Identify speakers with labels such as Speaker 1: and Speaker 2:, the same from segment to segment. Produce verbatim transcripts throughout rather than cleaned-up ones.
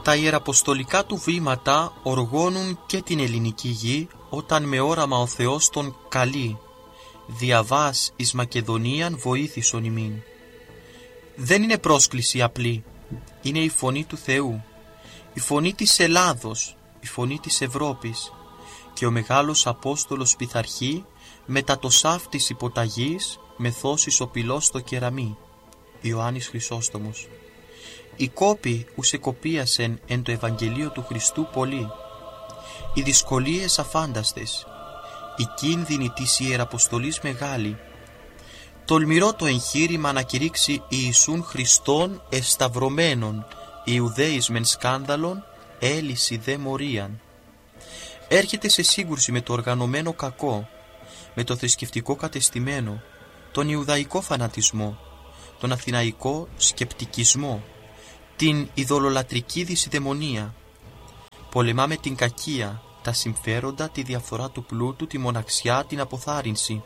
Speaker 1: Τα ιεραποστολικά του βήματα οργώνουν και την ελληνική γη, όταν με όραμα ο Θεός τον καλεί. Διαβάς εις Μακεδονίαν βοήθησον ημίν. Δεν είναι πρόσκληση απλή, είναι η φωνή του Θεού, η φωνή της Ελλάδος, η φωνή της Ευρώπης, και ο μεγάλος Απόστολος πειθαρχεί μετά το σάφ της υποταγής μεθώσεις ο πυλός στο κεραμί. Ιωάννης Χρυσόστομος. Οι κόποι ους εκοπίασεν εν το Ευαγγελίο του Χριστού πολύ, οι δυσκολίες αφάνταστες, οι κίνδυνοι της ιεραποστολής μεγάλη, τολμηρό το εγχείρημα να κηρύξει Ιησούν Χριστόν εσταυρωμένον, Ιουδαίης μεν σκάνδαλον, έλυση δε μορίαν. Έρχεται σε σύγκρουση με το οργανωμένο κακό, με το θρησκευτικό κατεστημένο, τον Ιουδαϊκό φανατισμό, τον αθηναϊκό σκεπτικισμό, την ειδωλολατρική δυσιδαιμονία. Πολεμά με την κακία, τα συμφέροντα, τη διαφθορά του πλούτου, τη μοναξιά, την αποθάρρυνση.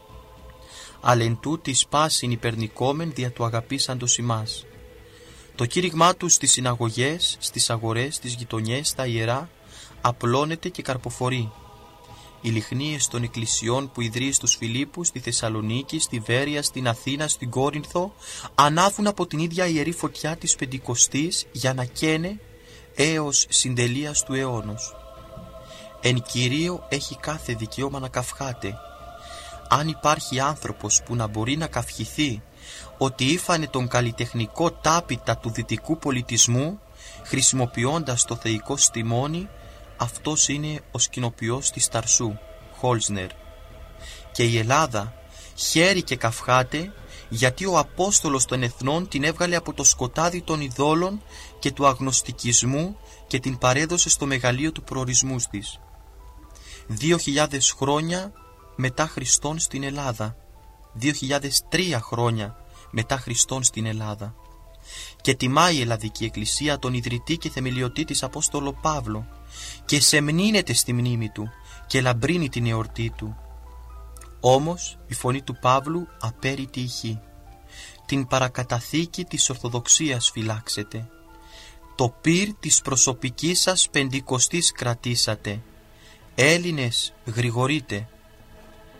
Speaker 1: Αλλά εν τούτης πάσιν υπερνικόμεν δια του αγαπήσαντος ημάς. Το κήρυγμά του στις συναγωγές, στις αγορές, στις γειτονιές, στα ιερά, απλώνεται και καρποφορεί. Οι λιχνίες των εκκλησιών που ιδρύει στους Φιλίππους, στη Θεσσαλονίκη, στη Βέρεια, στην Αθήνα, στην Κόρινθο, ανάβουν από την ίδια ιερή φωτιά της Πεντηκοστής για να καίνε έως συντελείας του αιώνος. Εν Κυρίω έχει κάθε δικαίωμα να καυχάται. Αν υπάρχει άνθρωπος που να μπορεί να καυχηθεί ότι ήφανε τον καλλιτεχνικό τάπητα του δυτικού πολιτισμού, χρησιμοποιώντας το θεϊκό στιμόνι, αυτός είναι ο σκηνοποιός της Ταρσού, Χόλσνερ. Και η Ελλάδα χαίρει και καυχάται, γιατί ο Απόστολος των Εθνών την έβγαλε από το σκοτάδι των ειδόλων και του αγνωστικισμού και την παρέδωσε στο μεγαλείο του προορισμού της. Δύο χιλιάδες χρόνια μετά Χριστόν στην Ελλάδα, δύο χιλιάδες τρία χρόνια μετά Χριστόν στην Ελλάδα. Και τιμάει η Ελλαδική Εκκλησία τον ιδρυτή και θεμελιωτή της Απόστολο Παύλο, και σεμνύνεται στη μνήμη του και λαμπρύνει την εορτή του. Όμως η φωνή του Παύλου απέρριτη ηχεί. Την παρακαταθήκη της Ορθοδοξίας φυλάξετε. Το πυρ της προσωπικής σας Πεντηκοστής κρατήσατε. Έλληνες, γρηγορείτε.